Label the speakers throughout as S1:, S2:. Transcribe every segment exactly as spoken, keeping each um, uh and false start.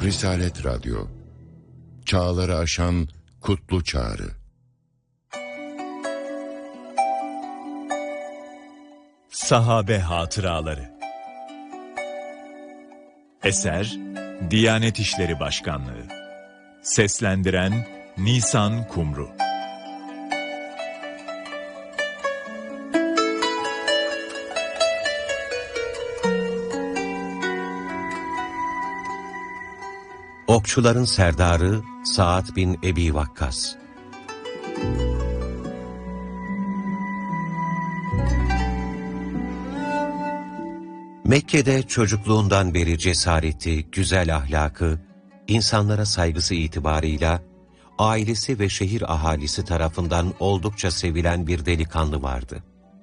S1: Risalet Radyo, çağları aşan kutlu çağrı.
S2: Sahabe Hatıraları. Eser Diyanet İşleri Başkanlığı. Seslendiren Nisan Kumru.
S3: Okçuların serdarı Sa'd bin Ebi Vakkas. Mekke'de çocukluğundan beri cesareti, güzel ahlakı, insanlara saygısı itibarıyla ailesi ve şehir ahalisi tarafından oldukça sevilen bir delikanlı vardı.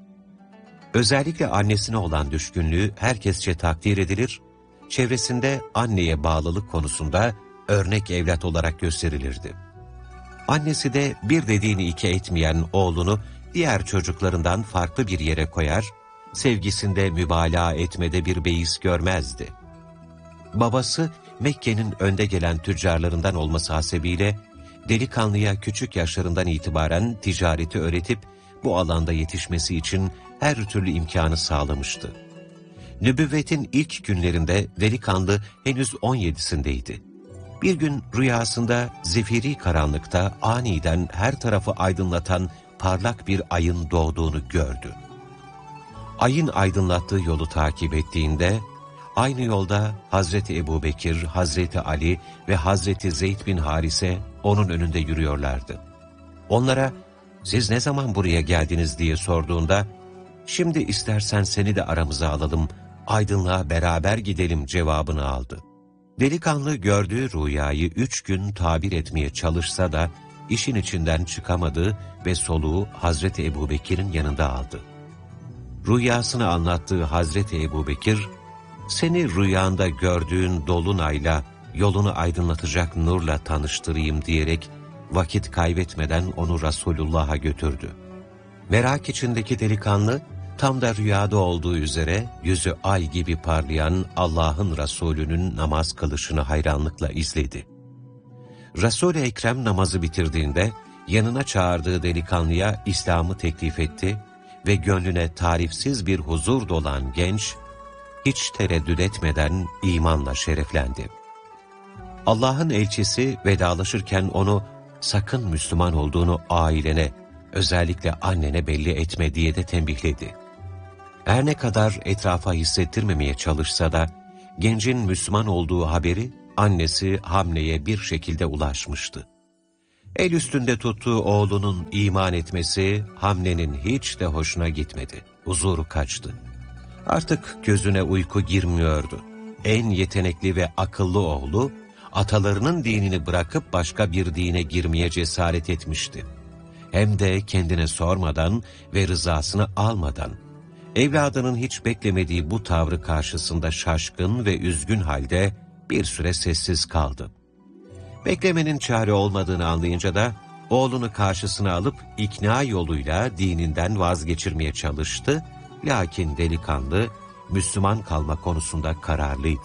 S3: Özellikle annesine olan düşkünlüğü herkesçe takdir edilir, çevresinde anneye bağlılık konusunda örnek evlat olarak gösterilirdi. Annesi de bir dediğini iki etmeyen oğlunu diğer çocuklarından farklı bir yere koyar, sevgisinde mübalağa etmede bir beis görmezdi. Babası Mekke'nin önde gelen tüccarlarından olması hasebiyle delikanlıya küçük yaşlarından itibaren ticareti öğretip bu alanda yetişmesi için her türlü imkanı sağlamıştı. Nübüvvetin ilk günlerinde delikanlı henüz on yedisindeydi. Bir gün rüyasında zifiri karanlıkta aniden her tarafı aydınlatan parlak bir ayın doğduğunu gördü. Ayın aydınlattığı yolu takip ettiğinde, aynı yolda Hazreti Ebubekir, Hazreti Ali ve Hazreti Zeyd bin Harise onun önünde yürüyorlardı. Onlara, "Siz ne zaman buraya geldiniz?" diye sorduğunda, "Şimdi istersen seni de aramıza alalım, aydınlığa beraber gidelim" cevabını aldı. Delikanlı gördüğü rüyayı üç gün tabir etmeye çalışsa da işin içinden çıkamadı ve soluğu Hazreti Ebubekir'in yanında aldı. Rüyasını anlattığı Hazreti Ebubekir, "Seni rüyanda gördüğün dolunayla, yolunu aydınlatacak nurla tanıştırayım" diyerek vakit kaybetmeden onu Resulullah'a götürdü. Merak içindeki delikanlı, tam da rüyada olduğu üzere yüzü ay gibi parlayan Allah'ın Resulü'nün namaz kılışını hayranlıkla izledi. Resul-i Ekrem namazı bitirdiğinde yanına çağırdığı delikanlıya İslam'ı teklif etti ve gönlüne tarifsiz bir huzur dolan genç, hiç tereddüt etmeden imanla şereflendi. Allah'ın elçisi vedalaşırken onu sakın Müslüman olduğunu ailene, özellikle annene belli etme diye de tembihledi. Her ne kadar etrafa hissettirmemeye çalışsa da, gencin Müslüman olduğu haberi annesi Hamne'ye bir şekilde ulaşmıştı. El üstünde tuttuğu oğlunun iman etmesi Hamne'nin hiç de hoşuna gitmedi. Huzuru kaçtı. Artık gözüne uyku girmiyordu. En yetenekli ve akıllı oğlu, atalarının dinini bırakıp başka bir dine girmeye cesaret etmişti. Hem de kendine sormadan ve rızasını almadan. Evladının hiç beklemediği bu tavrı karşısında şaşkın ve üzgün halde bir süre sessiz kaldı. Beklemenin çare olmadığını anlayınca da oğlunu karşısına alıp ikna yoluyla dininden vazgeçirmeye çalıştı, lakin delikanlı Müslüman kalma konusunda kararlıydı.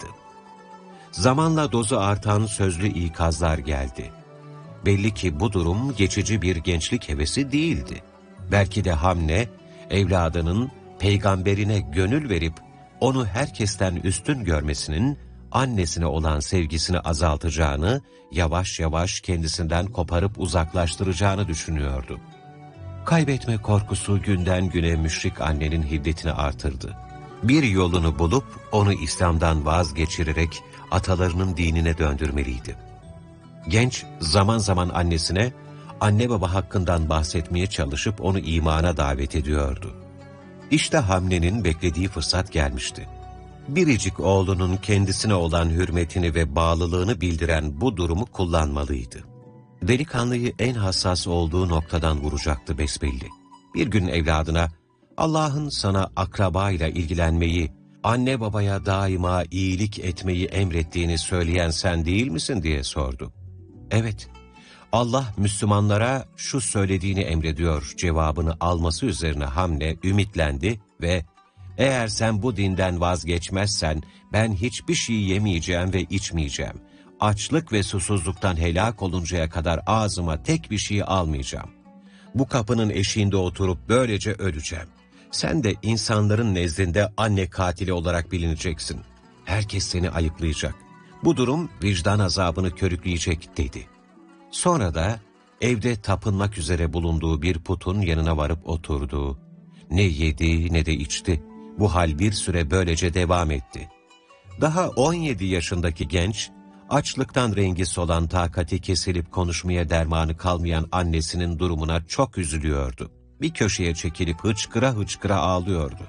S3: Zamanla dozu artan sözlü ikazlar geldi. Belli ki bu durum geçici bir gençlik hevesi değildi. Belki de Hamne, evladının peygamberine gönül verip onu herkesten üstün görmesinin annesine olan sevgisini azaltacağını, yavaş yavaş kendisinden koparıp uzaklaştıracağını düşünüyordu. Kaybetme korkusu günden güne müşrik annenin hiddetini artırdı. Bir yolunu bulup onu İslam'dan vazgeçirerek atalarının dinine döndürmeliydi. Genç zaman zaman annesine, anne baba hakkından bahsetmeye çalışıp onu imana davet ediyordu. İşte Hamne'nin beklediği fırsat gelmişti. Biricik oğlunun kendisine olan hürmetini ve bağlılığını bildiren bu durumu kullanmalıydı. Delikanlıyı en hassas olduğu noktadan vuracaktı besbelli. Bir gün evladına, "Allah'ın sana akrabayla ilgilenmeyi, anne babaya daima iyilik etmeyi emrettiğini söyleyen sen değil misin?" diye sordu. "Evet, Allah Müslümanlara şu söylediğini emrediyor" cevabını alması üzerine Hamne ümitlendi ve "Eğer sen bu dinden vazgeçmezsen ben hiçbir şey yemeyeceğim ve içmeyeceğim. açlık ve susuzluktan helak oluncaya kadar ağzıma tek bir şey almayacağım. Bu kapının eşiğinde oturup böylece öleceğim. Sen de insanların nezdinde anne katili olarak bilineceksin. Herkes seni ayıplayacak. Bu durum vicdan azabını körükleyecek dedi. Sonra da evde tapınmak üzere bulunduğu bir putun yanına varıp oturdu. Ne yedi ne de içti. Bu hal bir süre böylece devam etti. Daha on yedi yaşındaki genç, açlıktan rengi solan, takati kesilip konuşmaya dermanı kalmayan annesinin durumuna çok üzülüyordu. Bir köşeye çekilip hıçkıra hıçkıra ağlıyordu.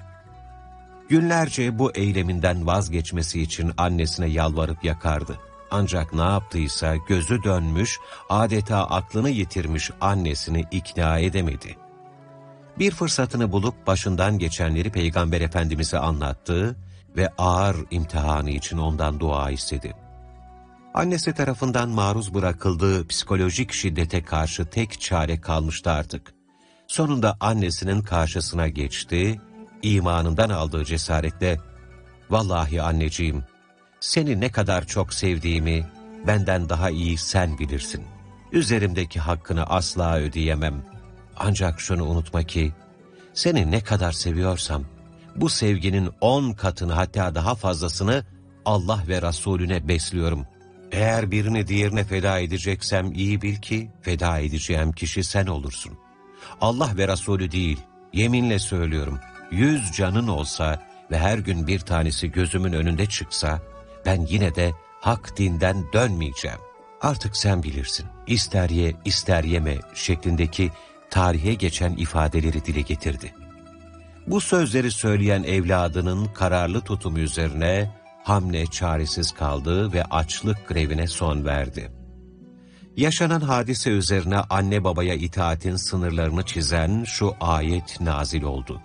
S3: Günlerce bu eyleminden vazgeçmesi için annesine yalvarıp yakardı. Ancak ne yaptıysa gözü dönmüş, adeta aklını yitirmiş annesini ikna edemedi. Bir fırsatını bulup başından geçenleri Peygamber Efendimiz'e anlattı ve ağır imtihanı için ondan dua istedi. Annesi tarafından maruz bırakıldığı psikolojik şiddete karşı tek çare kalmıştı artık. Sonunda annesinin karşısına geçti, imanından aldığı cesaretle, "Vallahi anneciğim, seni ne kadar çok sevdiğimi benden daha iyi sen bilirsin. Üzerimdeki hakkını asla ödeyemem. Ancak şunu unutma ki, seni ne kadar seviyorsam, bu sevginin on katını hatta daha fazlasını Allah ve Resulüne besliyorum. Eğer birini diğerine feda edeceksem iyi bil ki feda edeceğim kişi sen olursun. Allah ve Resulü değil, yeminle söylüyorum, yüz canın olsa ve her gün bir tanesi gözümün önünde çıksa, ben yine de hak dinden dönmeyeceğim. Artık sen bilirsin, ister ye ister yeme" şeklindeki tarihe geçen ifadeleri dile getirdi. Bu sözleri söyleyen evladının kararlı tutumu üzerine Hamne çaresiz kaldı ve açlık grevine son verdi. Yaşanan hadise üzerine anne babaya itaatin sınırlarını çizen şu ayet nazil oldu.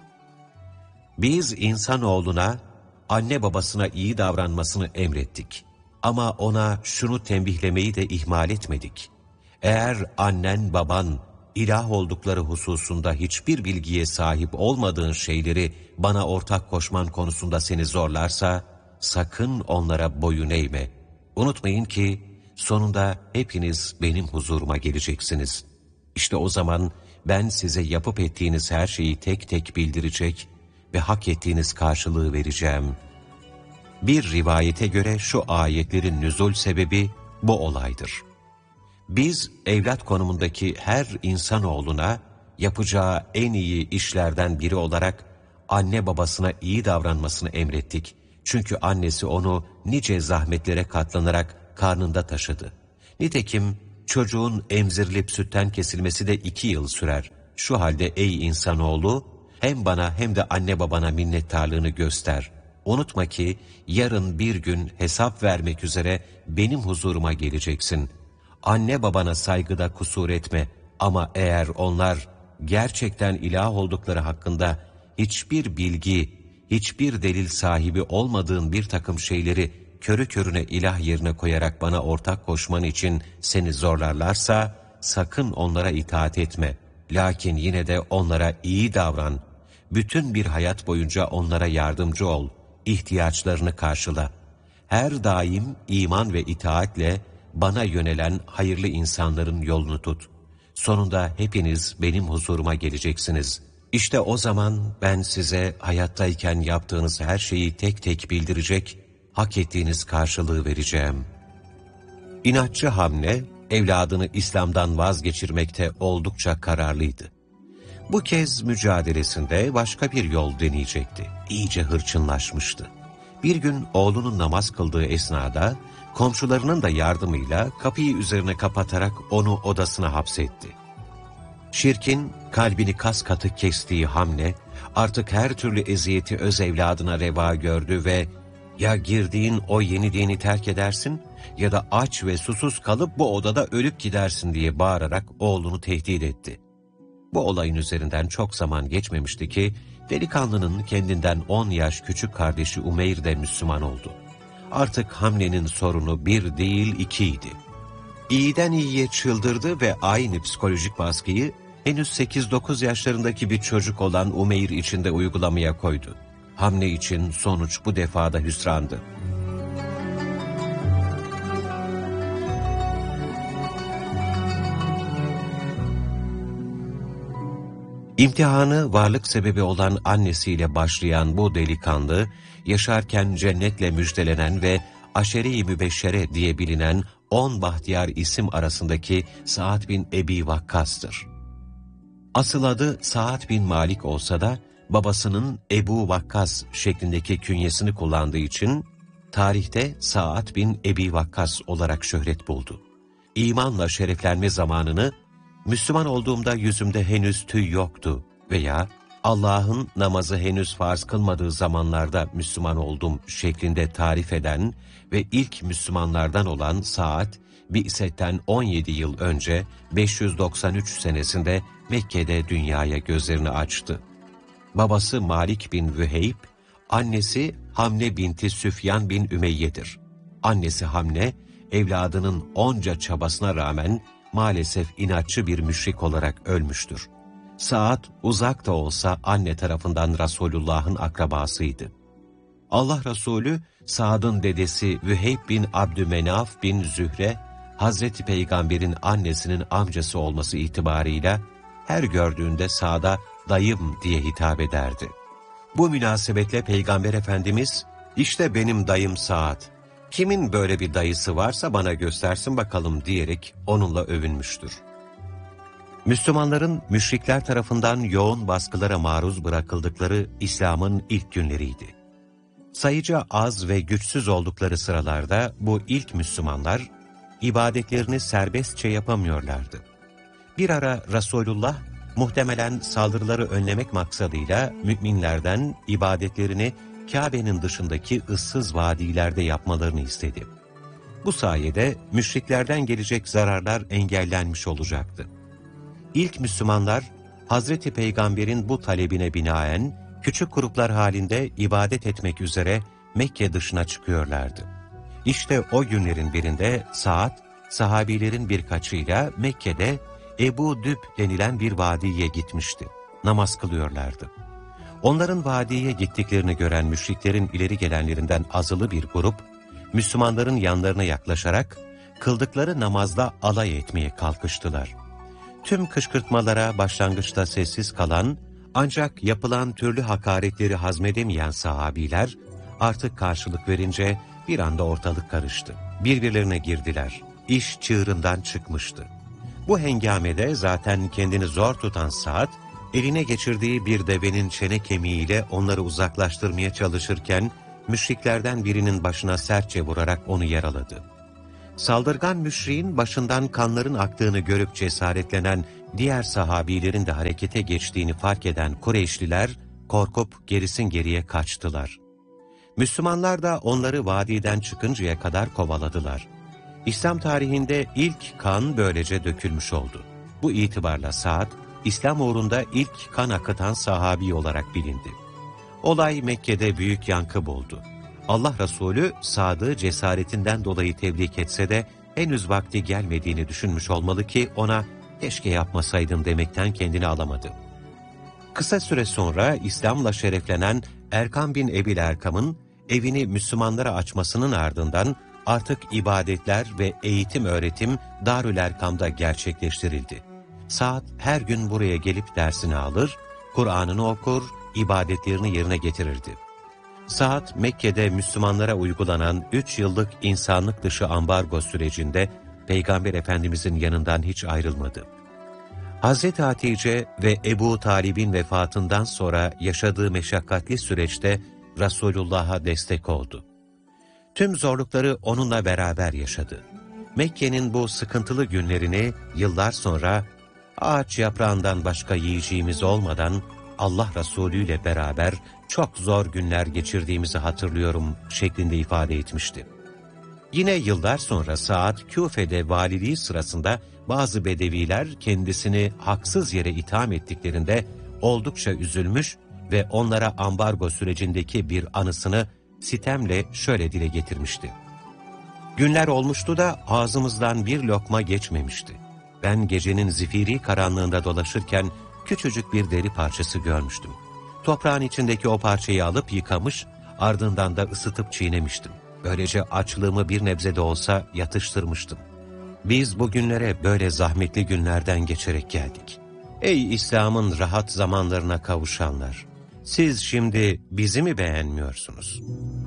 S3: Biz insanoğluna anne babasına iyi davranmasını emrettik. Ama ona şunu tembihlemeyi de ihmal etmedik. Eğer annen baban ilah oldukları hususunda hiçbir bilgiye sahip olmadığın şeyleri bana ortak koşman konusunda seni zorlarsa, sakın onlara boyun eğme. Unutmayın ki sonunda hepiniz benim huzuruma geleceksiniz. İşte o zaman ben size yapıp ettiğiniz her şeyi tek tek bildirecek ve hak ettiğiniz karşılığı vereceğim. Bir rivayete göre şu ayetlerin nüzul sebebi bu olaydır. Biz evlat konumundaki her insanoğluna yapacağı en iyi işlerden biri olarak anne babasına iyi davranmasını emrettik. Çünkü annesi onu nice zahmetlere katlanarak karnında taşıdı. Nitekim çocuğun emzirilip sütten kesilmesi de iki yıl sürer. Şu halde ey insanoğlu, hem bana hem de anne babana minnettarlığını göster. Unutma ki yarın bir gün hesap vermek üzere benim huzuruma geleceksin. Anne babana saygıda kusur etme ama eğer onlar gerçekten ilah oldukları hakkında hiçbir bilgi, hiçbir delil sahibi olmadığın bir takım şeyleri körü körüne ilah yerine koyarak bana ortak koşman için seni zorlarlarsa sakın onlara itaat etme. Lakin yine de onlara iyi davran. Bütün bir hayat boyunca onlara yardımcı ol. İhtiyaçlarını karşıla. Her daim iman ve itaatle bana yönelen hayırlı insanların yolunu tut. Sonunda hepiniz benim huzuruma geleceksiniz. İşte o zaman ben size hayattayken yaptığınız her şeyi tek tek bildirecek, hak ettiğiniz karşılığı vereceğim. İnatçı Hamne, evladını İslam'dan vazgeçirmekte oldukça kararlıydı. Bu kez mücadelesinde başka bir yol deneyecekti. İyice hırçınlaşmıştı. Bir gün oğlunun namaz kıldığı esnada, komşularının da yardımıyla kapıyı üzerine kapatarak onu odasına hapsetti. Şirkin kalbini kas katı kestiği Hamne, artık her türlü eziyeti öz evladına reva gördü ve ya girdiğin o yeni dini terk edersin ya da aç ve susuz kalıp bu odada ölüp gidersin diye bağırarak oğlunu tehdit etti. Bu olayın üzerinden çok zaman geçmemişti ki delikanlının kendinden on yaş küçük kardeşi Umeyr de Müslüman oldu. Artık Hamne'nin sorunu bir değil ikiydi. İyiden iyiye çıldırdı ve aynı psikolojik baskıyı henüz sekiz dokuz yaşlarındaki bir çocuk olan Umeyr için de uygulamaya koydu. Hamne için sonuç bu defada hüsrandı. İmtihanı varlık sebebi olan annesiyle başlayan bu delikanlı, yaşarken cennetle müjdelenen ve aşere-i mübeşşere diye bilinen on bahtiyar isim arasındaki Sa'd bin Ebi Vakkas'tır. Asıl adı Sa'd bin Malik olsa da, babasının Ebu Vakkas şeklindeki künyesini kullandığı için, tarihte Sa'd bin Ebi Vakkas olarak şöhret buldu. İmanla şereflenme zamanını, Müslüman olduğumda yüzümde henüz tüy yoktu veya Allah'ın namazı henüz farz kılmadığı zamanlarda Müslüman oldum şeklinde tarif eden ve ilk Müslümanlardan olan Sa'd, Bi'setten on yedi yıl önce beş yüz doksan üç senesinde Mekke'de dünyaya gözlerini açtı. Babası Malik bin Vüheyb, annesi Hamne binti Süfyan bin Ümeyye'dir. Annesi Hamne, evladının onca çabasına rağmen maalesef inatçı bir müşrik olarak ölmüştür. Sa'd uzak da olsa anne tarafından Resulullah'ın akrabasıydı. Allah Resulü, Sa'd'ın dedesi Vüheyb bin Abdümenaf bin Zühre, Hazreti Peygamber'in annesinin amcası olması itibarıyla her gördüğünde Sa'd'a dayım diye hitap ederdi. Bu münasebetle Peygamber Efendimiz, işte benim dayım Sa'd, kimin böyle bir dayısı varsa bana göstersin bakalım diyerek onunla övünmüştür. Müslümanların müşrikler tarafından yoğun baskılara maruz bırakıldıkları İslam'ın ilk günleriydi. Sayıca az ve güçsüz oldukları sıralarda bu ilk Müslümanlar ibadetlerini serbestçe yapamıyorlardı. Bir ara Resulullah muhtemelen saldırıları önlemek maksadıyla müminlerden ibadetlerini Kabe'nin dışındaki ıssız vadilerde yapmalarını istedi. Bu sayede müşriklerden gelecek zararlar engellenmiş olacaktı. İlk Müslümanlar, Hazreti Peygamber'in bu talebine binaen küçük gruplar halinde ibadet etmek üzere Mekke dışına çıkıyorlardı. İşte o günlerin birinde Sa'd, sahabilerin birkaçıyla Mekke'de Ebu Düb denilen bir vadiye gitmişti. Namaz kılıyorlardı. Onların vadiye gittiklerini gören müşriklerin ileri gelenlerinden azılı bir grup, Müslümanların yanlarına yaklaşarak kıldıkları namazda alay etmeye kalkıştılar. Tüm kışkırtmalara başlangıçta sessiz kalan, ancak yapılan türlü hakaretleri hazmedemeyen sahabiler, artık karşılık verince bir anda ortalık karıştı. Birbirlerine girdiler. İş çığırından çıkmıştı. Bu hengamede zaten kendini zor tutan Sa'd, eline geçirdiği bir devenin çene kemiğiyle onları uzaklaştırmaya çalışırken, müşriklerden birinin başına sertçe vurarak onu yaraladı. Saldırgan müşriğin başından kanların aktığını görüp cesaretlenen diğer sahabilerin de harekete geçtiğini fark eden Kureyşliler, korkup gerisin geriye kaçtılar. Müslümanlar da onları vadiden çıkıncaya kadar kovaladılar. İslam tarihinde ilk kan böylece dökülmüş oldu. Bu itibarla Sa'd, İslam uğrunda ilk kan akıtan sahabi olarak bilindi. Olay Mekke'de büyük yankı buldu. Allah Resulü Sa'd'ı cesaretinden dolayı tebrik etse de henüz vakti gelmediğini düşünmüş olmalı ki ona keşke yapmasaydım demekten kendini alamadı. Kısa süre sonra İslam'la şereflenen Erkam bin Ebil Erkam'ın evini Müslümanlara açmasının ardından artık ibadetler ve eğitim öğretim Darül Erkam'da gerçekleştirildi. Sa'd her gün buraya gelip dersini alır, Kur'an'ını okur, ibadetlerini yerine getirirdi. Sa'd, Mekke'de Müslümanlara uygulanan üç yıllık insanlık dışı ambargo sürecinde Peygamber Efendimizin yanından hiç ayrılmadı. Hazreti Hatice ve Ebu Talib'in vefatından sonra yaşadığı meşakkatli süreçte Resulullah'a destek oldu. Tüm zorlukları onunla beraber yaşadı. Mekke'nin bu sıkıntılı günlerini yıllar sonra ağaç yaprağından başka yiyeceğimiz olmadan Allah Resulü ile beraber çok zor günler geçirdiğimizi hatırlıyorum şeklinde ifade etmişti. Yine yıllar sonra Sa'd, Küfe'de valiliği sırasında bazı bedeviler kendisini haksız yere itham ettiklerinde oldukça üzülmüş ve onlara ambargo sürecindeki bir anısını sitemle şöyle dile getirmişti. Günler olmuştu da ağzımızdan bir lokma geçmemişti. Ben gecenin zifiri karanlığında dolaşırken küçücük bir deri parçası görmüştüm. Toprağın içindeki o parçayı alıp yıkamış, ardından da ısıtıp çiğnemiştim. Böylece açlığımı bir nebze de olsa yatıştırmıştım. Biz bugünlere böyle zahmetli günlerden geçerek geldik. Ey İslam'ın rahat zamanlarına kavuşanlar! Siz şimdi bizi mi beğenmiyorsunuz?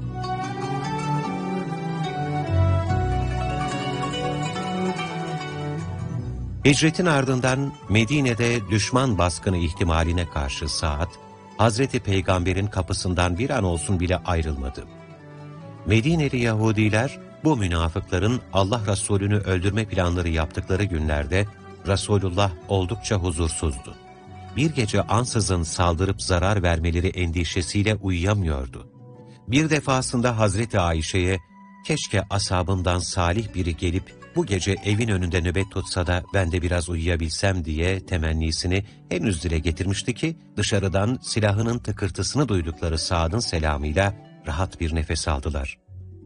S3: Hicretin ardından Medine'de düşman baskını ihtimaline karşı Sa'd, Hazreti Peygamber'in kapısından bir an olsun bile ayrılmadı. Medineli Yahudiler, bu münafıkların Allah Resulü'nü öldürme planları yaptıkları günlerde Resulullah oldukça huzursuzdu. Bir gece ansızın saldırıp zarar vermeleri endişesiyle uyuyamıyordu. Bir defasında Hazreti Ayşe'ye, keşke ashabımdan salih biri gelip bu gece evin önünde nöbet tutsa da ben de biraz uyuyabilsem diye temennisini henüz dile getirmişti ki dışarıdan silahının tıkırtısını duydukları Sa'd'ın selamıyla rahat bir nefes aldılar.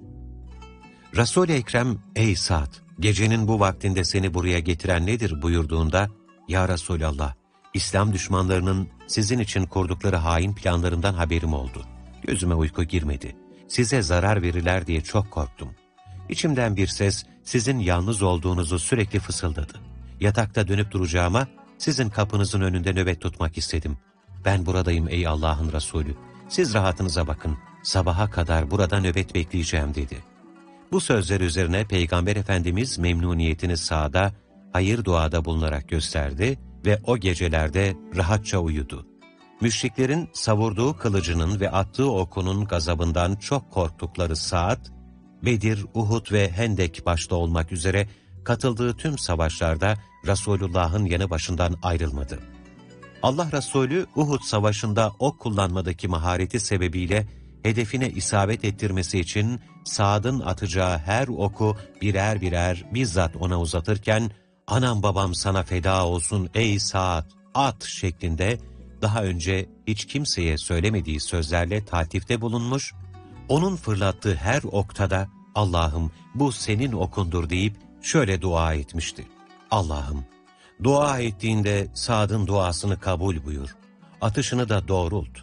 S3: Resul-i Ekrem, ''Ey Sa'd, gecenin bu vaktinde seni buraya getiren nedir?'' buyurduğunda, ''Ya Resulallah, İslam düşmanlarının sizin için kurdukları hain planlarından haberim oldu. Gözüme uyku girmedi. Size zarar verirler diye çok korktum. İçimden bir ses sizin yalnız olduğunuzu sürekli fısıldadı. Yatakta dönüp duracağıma sizin kapınızın önünde nöbet tutmak istedim. Ben buradayım ey Allah'ın Resulü. Siz rahatınıza bakın. Sabaha kadar burada nöbet bekleyeceğim dedi. Bu sözler üzerine Peygamber Efendimiz memnuniyetini Sa'da hayır duada bulunarak gösterdi ve o gecelerde rahatça uyudu. Müşriklerin savurduğu kılıcının ve attığı okunun gazabından çok korktukları Sa'd, Bedir, Uhud ve Hendek başta olmak üzere katıldığı tüm savaşlarda Resulullah'ın yanı başından ayrılmadı. Allah Resulü Uhud Savaşı'nda ok kullanmadaki mahareti sebebiyle hedefine isabet ettirmesi için Sa'd'ın atacağı her oku birer birer bizzat ona uzatırken "Anam babam sana feda olsun ey Sa'd, at!" şeklinde daha önce hiç kimseye söylemediği sözlerle taltifte bulunmuş, onun fırlattığı her okta da "Allah'ım bu senin okundur" deyip şöyle dua etmişti. "Allah'ım, dua ettiğinde Sa'd'ın duasını kabul buyur, atışını da doğrult."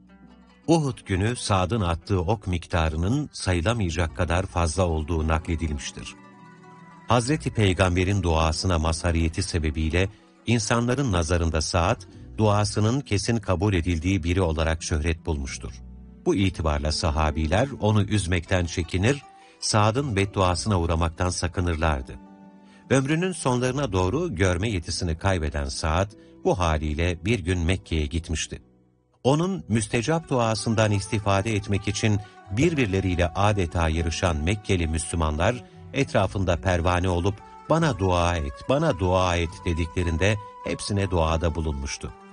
S3: Uhud günü Sa'd'ın attığı ok miktarının sayılamayacak kadar fazla olduğu nakledilmiştir. Hazreti Peygamber'in duasına mazhariyeti sebebiyle insanların nazarında Sa'd, duasının kesin kabul edildiği biri olarak şöhret bulmuştur. Bu itibarla sahabiler onu üzmekten çekinir, Sa'd'ın bedduasına uğramaktan sakınırlardı. Ömrünün sonlarına doğru görme yetisini kaybeden Sa'd, bu haliyle bir gün Mekke'ye gitmişti. Onun müstecap duasından istifade etmek için birbirleriyle adeta yarışan Mekkeli Müslümanlar, etrafında pervane olup "Bana dua et, bana dua et" dediklerinde hepsine duada bulunmuştu.